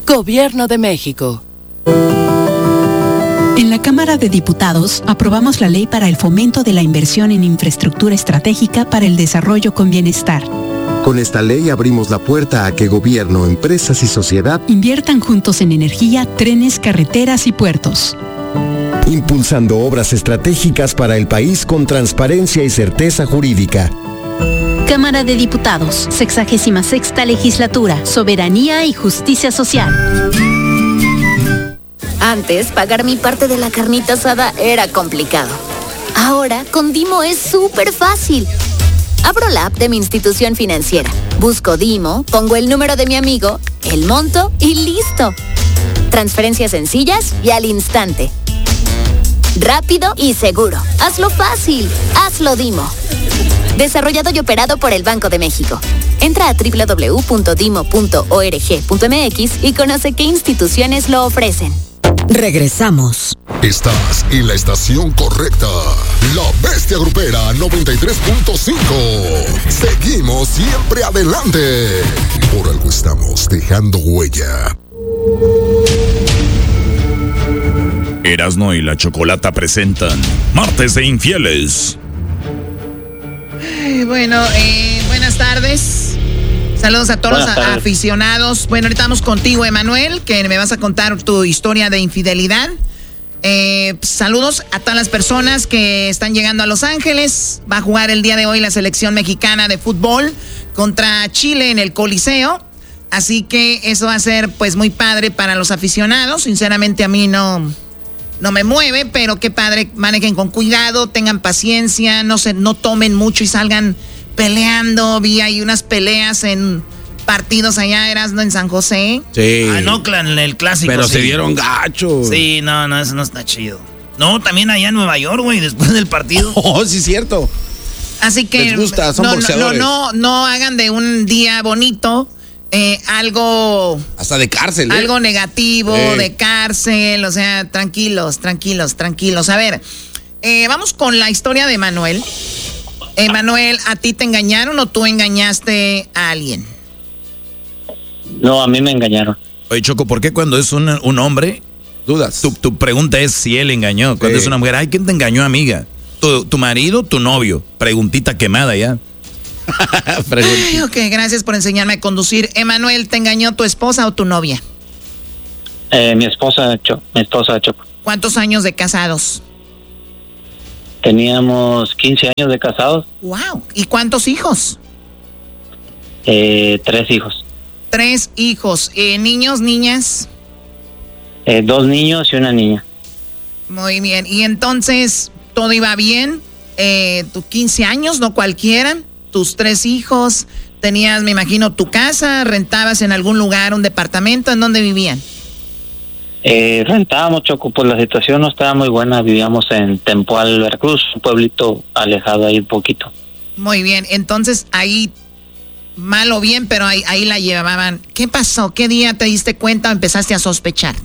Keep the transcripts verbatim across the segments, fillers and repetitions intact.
Gobierno de México. En la Cámara de Diputados aprobamos la ley para el fomento de la inversión en infraestructura estratégica para el desarrollo con bienestar. Con esta ley abrimos la puerta a que gobierno, empresas y sociedad inviertan juntos en energía, trenes, carreteras y puertos. Impulsando obras estratégicas para el país con transparencia y certeza jurídica. Cámara de Diputados, sexagésima sexta legislatura, soberanía y justicia social. Antes, pagar mi parte de la carnita asada era complicado. Ahora, con Dimo es súper fácil. Abro la app de mi institución financiera, busco Dimo, pongo el número de mi amigo, el monto y listo. Transferencias sencillas y al instante. Rápido y seguro. Hazlo fácil. Hazlo Dimo. Desarrollado y operado por el Banco de México. Entra a doble u doble u doble u punto dimo punto org punto m x y conoce qué instituciones lo ofrecen. Regresamos. Estás en la estación correcta. La Bestia Grupera noventa y tres punto cinco. Seguimos siempre adelante. Por algo estamos dejando huella. Erasmo y la Chocolata presentan Martes de Infieles. Ay, bueno, eh, buenas tardes. Saludos a todos los aficionados. Bueno, ahorita vamos contigo, Emanuel, que me vas a contar tu historia de infidelidad. Eh, saludos a todas las personas que están llegando a Los Ángeles. Va a jugar el día de hoy la selección mexicana de fútbol contra Chile en el Coliseo. Así que eso va a ser pues muy padre para los aficionados. Sinceramente a mí no, no me mueve, pero qué padre. Manejen con cuidado, tengan paciencia, no se, no tomen mucho y salgan peleando. Vi ahí unas peleas en partidos allá, Erasmo, en San José. Sí. Ah, en Oakland, el clásico. Pero sí. se dieron gachos. Sí, no, no, eso no está chido. No, también allá en Nueva York, güey, después del partido. Oh, sí, cierto. Así que les gusta, son no, boxeadores. No, no, no, no hagan de un día bonito eh, algo... Hasta de cárcel, ¿eh? Algo negativo, eh. de cárcel, o sea, tranquilos, tranquilos, tranquilos. A ver, eh, vamos con la historia de Manuel. Emanuel, ¿a ti te engañaron o tú engañaste a alguien? No, a mí me engañaron. Oye, Choco, ¿por qué cuando es un, un hombre, dudas? Tu, tu pregunta es si él engañó. Cuando Sí. es una mujer, ay, ¿quién te engañó, amiga? ¿Tu, tu marido, tu novio? Preguntita quemada ya. Ay, ok, gracias por enseñarme a conducir. Emanuel, ¿te engañó tu esposa o tu novia? Eh, mi esposa, Cho, mi esposa Choco. ¿Cuántos años de casados? Teníamos quince años de casados. Wow. ¿Y cuántos hijos? Eh, tres hijos. Tres hijos. Eh, ¿Niños, niñas? Eh, dos niños y una niña. Muy bien. Y entonces, ¿todo iba bien? Eh, tus quince años, no cualquiera. Tus tres hijos. Tenías, me imagino, tu casa. ¿Rentabas en algún lugar un departamento? ¿En dónde vivían? Eh, rentábamos, Choco, pues la situación no estaba muy buena. Vivíamos en Tempoal, Veracruz, un pueblito alejado ahí un poquito. Muy bien. Entonces, ahí, mal o bien, pero ahí, ahí la llevaban. ¿Qué pasó? ¿Qué día te diste cuenta o empezaste a sospechar?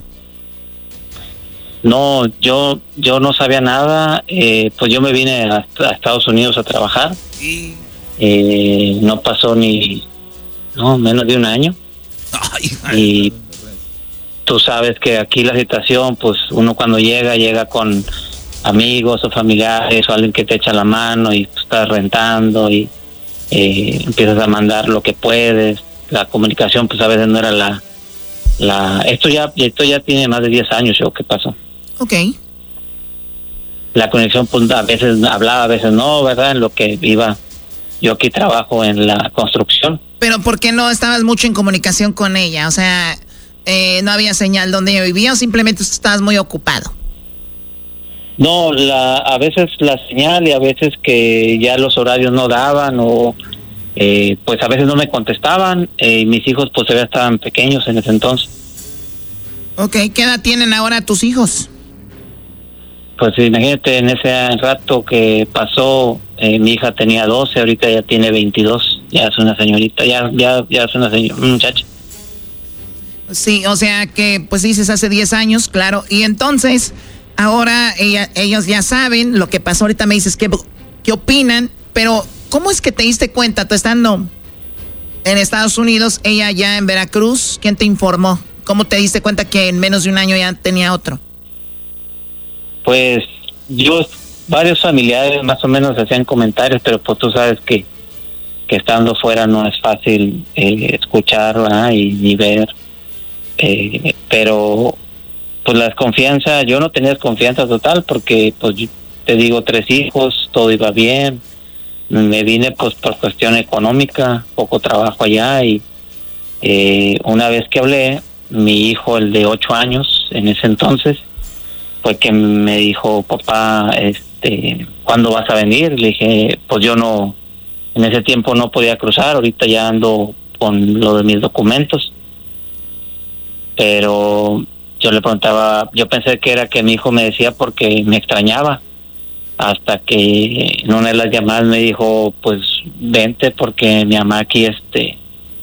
No, yo yo no sabía nada. Eh, pues yo me vine a, a Estados Unidos a trabajar. Eh, no pasó ni, no, menos de un año. Ay, y tú sabes que aquí la situación, pues uno cuando llega, llega con amigos o familiares o alguien que te echa la mano y pues, estás rentando y eh, empiezas a mandar lo que puedes. La comunicación pues a veces no era la... la esto ya esto ya tiene más de diez años, ¿o qué pasó? Ok. La conexión pues a veces hablaba, a veces no, ¿verdad? En lo que iba... Yo aquí trabajo en la construcción. Pero ¿por qué no estabas mucho en comunicación con ella? O sea... Eh, ¿no había señal donde ella vivía o simplemente estabas muy ocupado? No, la, a veces la señal y a veces que ya los horarios no daban o eh, pues a veces no me contestaban eh, y mis hijos pues todavía estaban pequeños en ese entonces. Ok, ¿qué edad tienen ahora tus hijos? Pues imagínate, en ese rato que pasó, eh, mi hija tenía doce, ahorita ya tiene veintidós, ya es una señorita, ya ya ya es una señora, una muchacha. Sí, o sea que, pues dices, hace diez años, claro. Y entonces, ahora ella, ellos ya saben lo que pasó. Ahorita me dices qué, qué opinan, pero ¿cómo es que te diste cuenta tú estando en Estados Unidos, ella ya en Veracruz? ¿Quién te informó? cómo te diste cuenta que en menos de un año ya tenía otro? Pues yo, varios familiares más o menos hacían comentarios, pero pues tú sabes que, que estando fuera no es fácil eh, escuchar, ¿verdad? Y ni ver. Eh, pero pues la desconfianza, yo no tenía desconfianza total porque pues te digo, tres hijos, todo iba bien. Me vine pues por cuestión económica, poco trabajo allá y eh, una vez que hablé, mi hijo, el de ocho años en ese entonces, fue que me dijo, papá, este, ¿cuándo vas a venir? Le dije, pues yo no, en ese tiempo no podía cruzar, ahorita ya ando con lo de mis documentos. Pero yo le preguntaba, yo pensé que era que mi hijo me decía porque me extrañaba, hasta que en una de las llamadas me dijo, pues vente porque mi mamá aquí, este,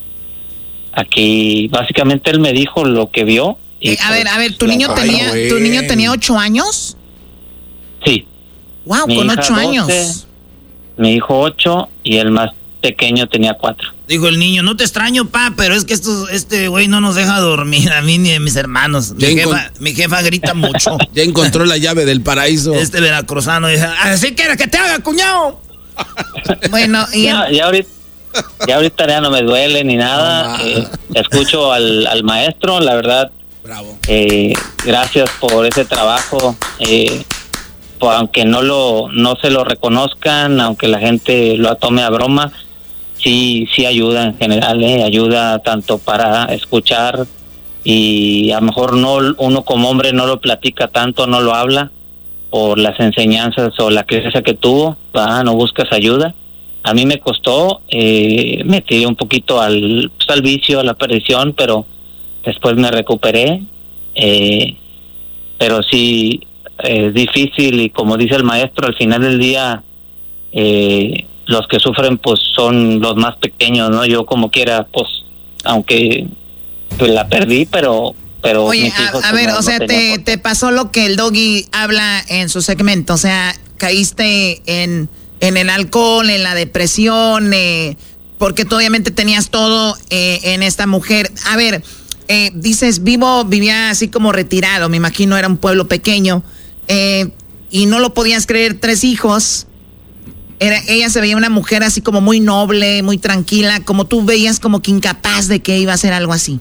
aquí, básicamente él me dijo lo que vio. Y eh, a pues, ver, a ver, ¿tu niño tenía, güey. tu niño tenía ocho años? Sí. Wow, Mi con hija ocho años. doce, mi hijo ocho y el más pequeño tenía cuatro. Dijo el niño, no te extraño, pa, pero es que estos, este güey no nos deja dormir a mí ni a mis hermanos. Mi jefa, mi jefa grita mucho. Ya encontró la llave del paraíso. Este veracruzano dice, así quieres que te haga, cuñado. Bueno, y ya, ya ahorita ya ahorita ya no me duele ni nada. eh, escucho al, al maestro, la verdad. Bravo. Eh, gracias por ese trabajo. Eh, por, aunque no lo no se lo reconozcan, aunque la gente lo tome a broma, sí sí ayuda en general, eh, ayuda tanto para escuchar y a lo mejor no uno como hombre no lo platica tanto, no lo habla por las enseñanzas o la crianza que tuvo, ¿va? No buscas ayuda. A mí me costó, eh, me tiré un poquito al, pues, al vicio, a la perdición, pero después me recuperé, eh, pero sí es difícil y como dice el maestro, al final del día eh, los que sufren pues son los más pequeños, ¿no? Yo como quiera, pues, aunque pues, la perdí, pero... pero oye, mis hijos, a, a pues, ver, no, o sea, no te, te pasó lo que el Doggy habla en su segmento, o sea, caíste en, en el alcohol, en la depresión, eh, porque tú obviamente tenías todo eh, en esta mujer. A ver, eh, dices, vivo, vivía así como retirado, me imagino era un pueblo pequeño, eh, y no lo podías creer, tres hijos. Era, ella se veía una mujer así como muy noble, muy tranquila, como tú veías como que incapaz de que iba a hacer algo así.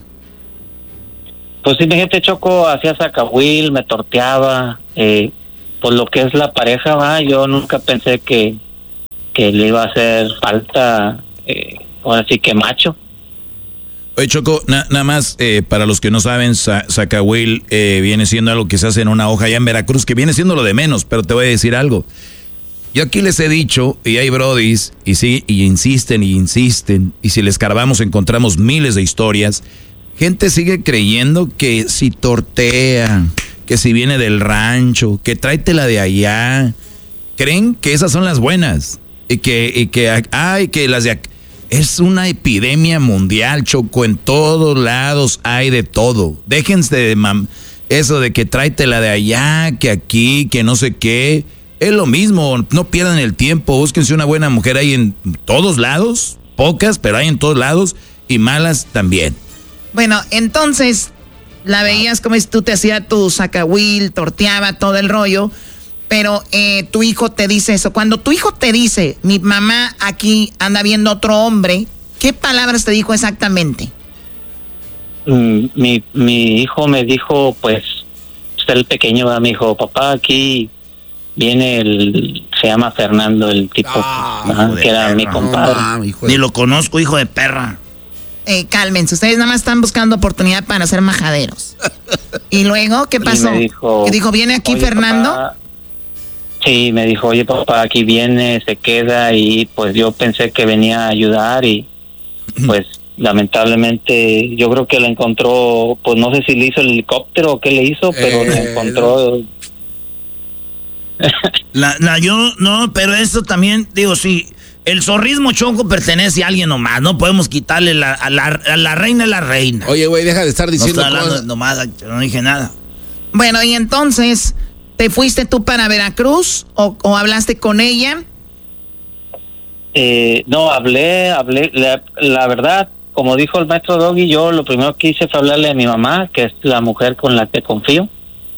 Pues sí, mi gente, Choco, hacía sacahuil, me torteaba, eh, pues lo que es la pareja, va, yo nunca pensé que, que le iba a hacer falta, eh, ahora sí que macho. Oye, Choco, na, nada más, eh, para los que no saben, sa, sacahuil eh, viene siendo algo que se hace en una hoja allá en Veracruz, que viene siendo lo de menos, pero te voy a decir algo. Yo aquí les he dicho, y hay brodis, y sí, y insisten y insisten, y si les escarbamos encontramos miles de historias. Gente sigue creyendo que si tortea, que si viene del rancho, que tráetela de allá. Creen que esas son las buenas. Y que, y que, ay, que las de acá. Es una epidemia mundial, Choco. En todos lados hay de todo. Déjense de mam eso de que tráetela de allá, que aquí, que no sé qué. Es lo mismo, no pierdan el tiempo. Búsquense una buena mujer, hay en todos lados. Pocas, pero hay en todos lados. Y malas también. Bueno, entonces la veías como si tú te hacías tu sacahuil, torteaba todo el rollo, pero eh, tu hijo te dice eso. Cuando tu hijo te dice, mi mamá aquí anda viendo otro hombre, ¿qué palabras te dijo exactamente? Mm, mi, mi hijo me dijo, pues, el pequeño, me dijo, papá, aquí viene el, se llama Fernando, el tipo, ah, que era perra, mi compadre. No, de... Ni lo conozco, hijo de perra. Eh, cálmense, ustedes nada más están buscando oportunidad para ser majaderos. Y luego, ¿qué pasó? Me dijo, ¿Qué dijo, viene aquí Fernando? Papá, sí, me dijo, oye papá, aquí viene, se queda, y pues yo pensé que venía a ayudar y pues lamentablemente yo creo que la encontró, pues no sé si le hizo el helicóptero o qué le hizo, pero eh, la encontró. La, la, yo, no, pero eso también, digo, sí. El zorrismo, Choco, pertenece a alguien nomás. No podemos quitarle la, a, la, a la reina la reina. Oye, güey, deja de estar diciendo no cosas. Nomás, no dije nada. Bueno, y entonces, ¿te fuiste tú para Veracruz o, o hablaste con ella? Eh, no, hablé, hablé. La, la verdad, como dijo el maestro Doggy, yo lo primero que hice fue hablarle a mi mamá, que es la mujer con la que confío.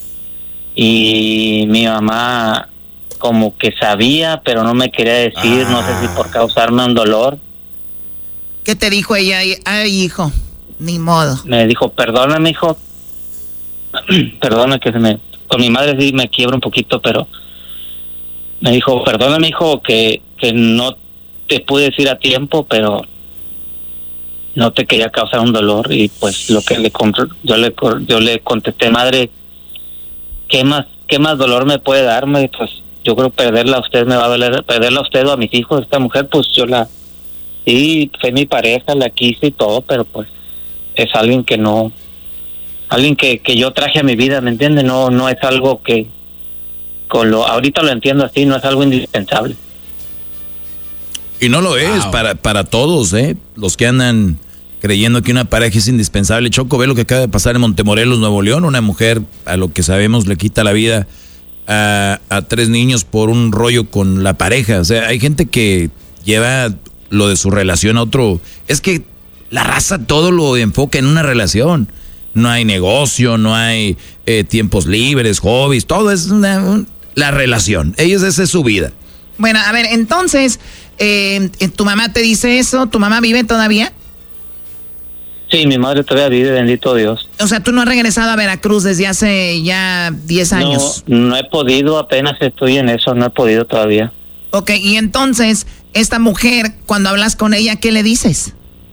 Y mi mamá como que sabía, pero no me quería decir, ah. no sé si por causarme un dolor. ¿Qué te dijo ella? Ay, hijo, ni modo. Me dijo, perdóname, hijo. Perdona que se me... Con mi madre sí me quiebro un poquito, pero... Me dijo, perdóname, hijo, que, que no te pude decir a tiempo, pero... no te quería causar un dolor. Y pues lo que le yo le yo le contesté, madre, ¿qué más qué más dolor me puede darme? Pues yo creo perderla a usted me va a doler, perderla a usted o a mis hijos. Esta mujer, pues yo la sí fue mi pareja, la quise y todo, pero pues es alguien que no, alguien que que yo traje a mi vida, ¿me entiende? No no es algo que con lo ahorita lo entiendo así, no es algo indispensable. Y no lo es wow. para para todos, ¿eh? Los que andan creyendo que una pareja es indispensable. Choco, ve lo que acaba de pasar en Montemorelos, Nuevo León. Una mujer, a lo que sabemos, le quita la vida a, a tres niños por un rollo con la pareja. O sea, hay gente que lleva lo de su relación a otro. Es que la raza todo lo enfoca en una relación. No hay negocio, no hay eh, tiempos libres, hobbies, todo es una, un, la relación. Ellos, esa es su vida. Bueno, a ver, entonces, eh, tu mamá te dice eso, ¿tu mamá vive todavía? Sí, mi madre todavía vive, bendito Dios. O sea, ¿tú no has regresado a Veracruz desde hace ya diez años? No, no he podido, apenas estoy en eso, no he podido todavía. Ok, y entonces, esta mujer, cuando hablas con ella, ¿qué le dices?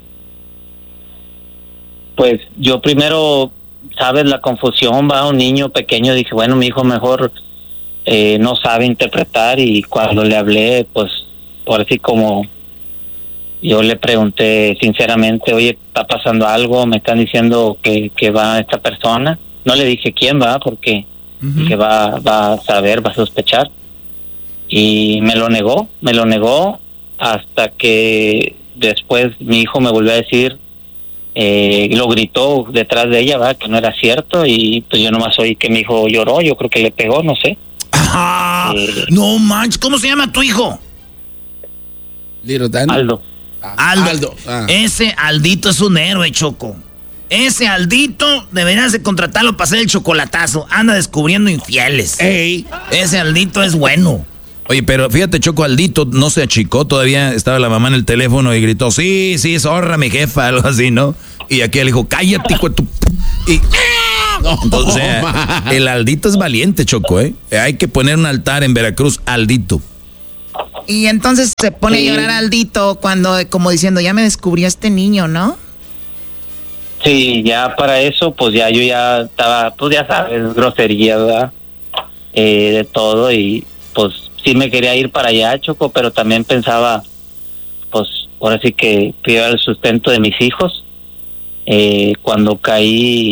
Pues yo primero, sabes, la confusión, va, un niño pequeño, dije, bueno, mi hijo mejor eh, no sabe interpretar, y cuando le hablé, pues, por así como... yo le pregunté sinceramente, oye, ¿está pasando algo? Me están diciendo que, que va esta persona. No le dije quién va, porque uh-huh. que va, va a saber, va a sospechar. Y me lo negó, me lo negó hasta que después mi hijo me volvió a decir, eh, lo gritó detrás de ella, va, que no era cierto. Y pues yo nomás oí que mi hijo lloró, yo creo que le pegó, no sé. Ah, eh, no manches, ¿cómo se llama tu hijo? Little Dan. Aldo. Aldo, Aldo. Ah. Ese Aldito es un héroe, Choco. Ese Aldito deberías de contratarlo para hacer el chocolatazo. Anda descubriendo infieles. Ey. Ese Aldito es bueno. Oye, pero fíjate, Choco, Aldito no se achicó, todavía estaba la mamá en el teléfono y gritó, sí, sí, zorra, mi jefa, algo así, ¿no? Y aquí le dijo, cállate, hijo de tu... Y... No, o sea, el Aldito es valiente, Choco, ¿eh? Hay que poner un altar en Veracruz, Aldito. Y entonces se pone sí. a llorar Aldito cuando, como diciendo, ya me descubrió este niño, ¿no? Sí, ya para eso, pues ya yo ya estaba, pues ya sabes, grosería, ¿verdad? Eh, de todo, y pues sí me quería ir para allá, Choco, pero también pensaba, pues ahora sí que cuidar el sustento de mis hijos. Eh, cuando caí